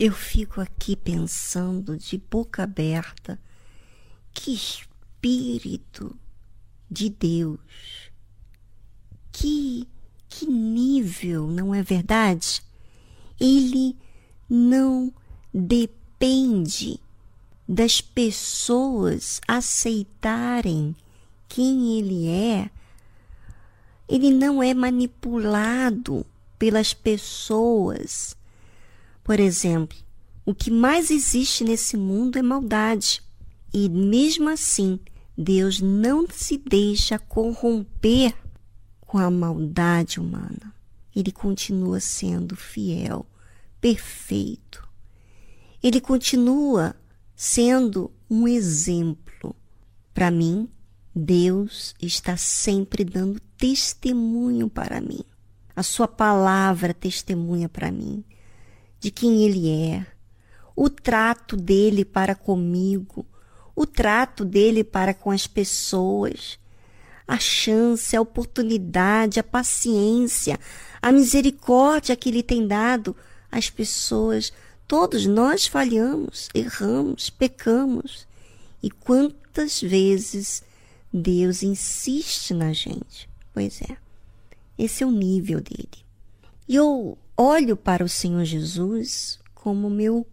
Eu fico aqui pensando de boca aberta, que Espírito de Deus, que nível, não é verdade? Ele não depende das pessoas aceitarem quem ele é. Ele não é manipulado pelas pessoas. Por exemplo, o que mais existe nesse mundo é maldade. E mesmo assim, Deus não se deixa corromper com a maldade humana. Ele continua sendo fiel, perfeito. Ele continua sendo um exemplo. Para mim, Deus está sempre dando testemunho para mim. A sua palavra testemunha para mim de quem Ele é, o trato dele para comigo, o trato dele para com as pessoas, a chance, a oportunidade, a paciência, a misericórdia que Ele tem dado às pessoas. Todos nós falhamos, erramos, pecamos. E quantas vezes Deus insiste na gente? Pois é, esse é o nível dele. E eu olho para o Senhor Jesus como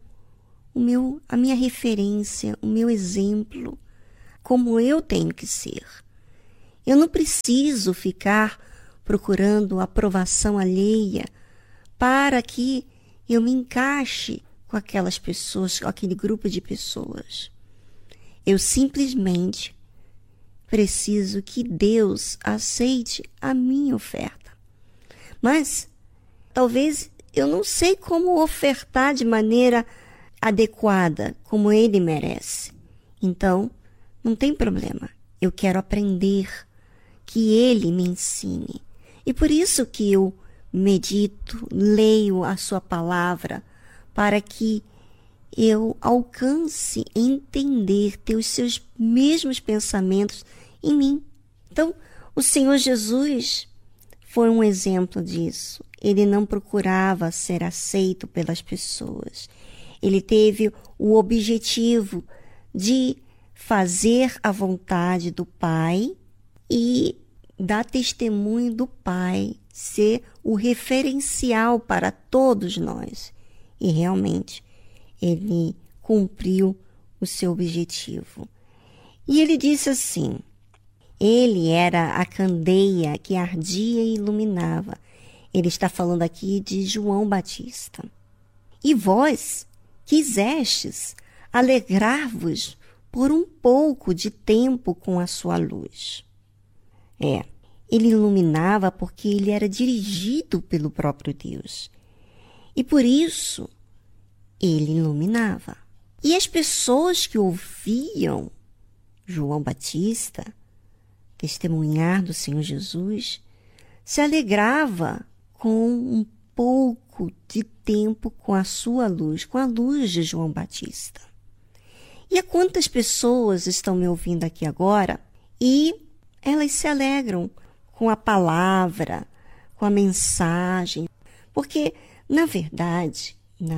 a minha referência, o meu exemplo, como eu tenho que ser. Eu não preciso ficar procurando aprovação alheia para que eu me encaixe com aquelas pessoas, com aquele grupo de pessoas. Eu simplesmente preciso que Deus aceite a minha oferta. Mas talvez eu não sei como ofertar de maneira adequada, como Ele merece. Então, não tem problema. Eu quero aprender, que Ele me ensine. E por isso que eu medito, leio a sua palavra, para que eu alcance entender, ter os seus mesmos pensamentos em mim. Então, o Senhor Jesus foi um exemplo disso. Ele não procurava ser aceito pelas pessoas. Ele teve o objetivo de fazer a vontade do Pai e dar testemunho do Pai, ser o referencial para todos nós. E realmente, ele cumpriu o seu objetivo. E ele disse assim: ele era a candeia que ardia e iluminava. Ele está falando aqui de João Batista. E vós quisestes alegrar-vos por um pouco de tempo com a sua luz. Ele iluminava porque ele era dirigido pelo próprio Deus. E por isso, ele iluminava. E as pessoas que ouviam João Batista testemunhar do Senhor Jesus se alegrava com um pouco de tempo com a sua luz, com a luz de João Batista. E a quantas pessoas estão me ouvindo aqui agora e elas se alegram com a palavra, com a mensagem, porque, na verdade,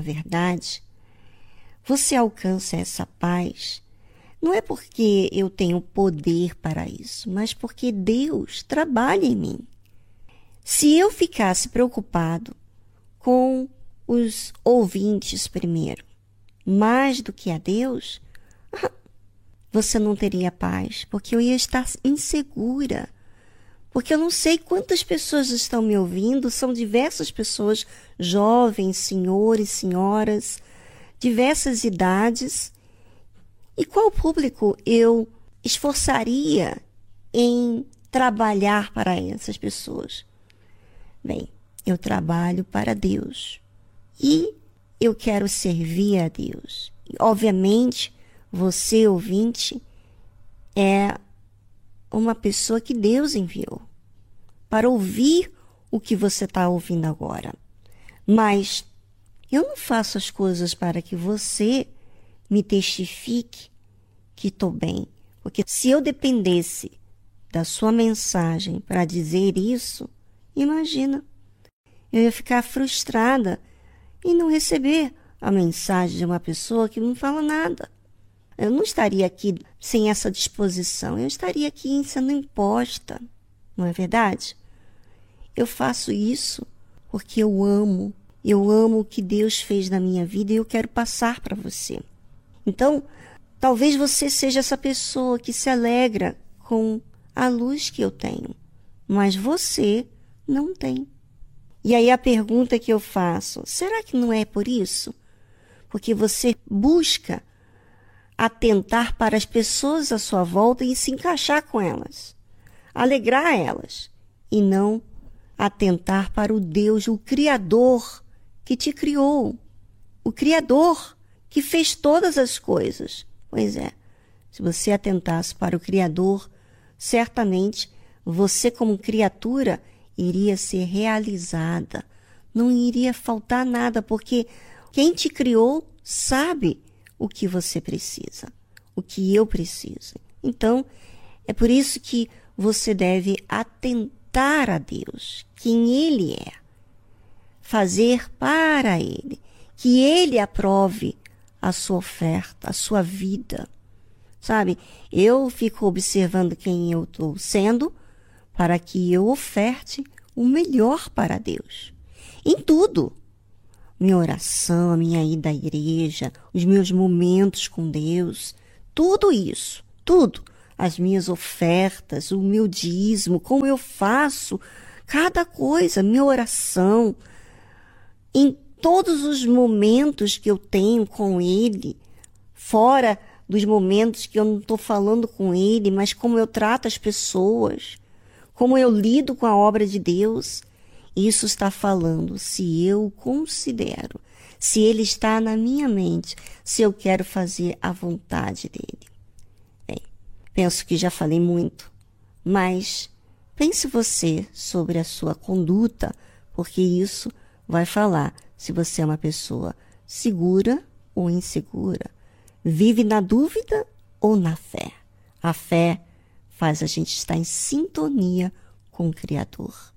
você alcança essa paz não é porque eu tenho poder para isso, mas porque Deus trabalha em mim. Se eu ficasse preocupado com os ouvintes primeiro, mais do que a Deus, você não teria paz, porque eu ia estar insegura. Porque eu não sei quantas pessoas estão me ouvindo, são diversas pessoas, jovens, senhores, senhoras, diversas idades. E qual público eu esforçaria em trabalhar para essas pessoas? Bem, eu trabalho para Deus e eu quero servir a Deus. E, obviamente, você, ouvinte, é uma pessoa que Deus enviou para ouvir o que você está ouvindo agora. Mas eu não faço as coisas para que você me testifique que estou bem. Porque se eu dependesse da sua mensagem para dizer isso, imagina, eu ia ficar frustrada e não receber a mensagem de uma pessoa que não fala nada. Eu não estaria aqui sem essa disposição, eu estaria aqui sendo imposta, não é verdade? Eu faço isso porque eu amo o que Deus fez na minha vida e eu quero passar para você. Então, talvez você seja essa pessoa que se alegra com a luz que eu tenho, mas você não tem. E aí a pergunta que eu faço, será que não é por isso? Porque você busca atentar para as pessoas à sua volta e se encaixar com elas, alegrar elas, e não atentar para o Deus, o Criador que te criou, o Criador que fez todas as coisas. Pois é, se você atentasse para o Criador, certamente você como criatura iria ser realizada, não iria faltar nada, porque quem te criou sabe o que você precisa, o que eu preciso. Então, é por isso que você deve atentar a Deus, quem Ele é, fazer para Ele, que Ele aprove a sua oferta, a sua vida. Sabe, eu fico observando quem eu estou sendo para que eu oferte o melhor para Deus. Em tudo. Minha oração, a minha ida à igreja, os meus momentos com Deus, tudo isso, tudo. As minhas ofertas, o meu dízimo, como eu faço, cada coisa, minha oração. Em todos os momentos que eu tenho com Ele, fora dos momentos que eu não estou falando com Ele, mas como eu trato as pessoas, como eu lido com a obra de Deus, isso está falando se eu considero, se Ele está na minha mente, se eu quero fazer a vontade dEle. Bem, penso que já falei muito, mas pense você sobre a sua conduta, porque isso vai falar se você é uma pessoa segura ou insegura, vive na dúvida ou na fé. A fé faz a gente estar em sintonia com o Criador.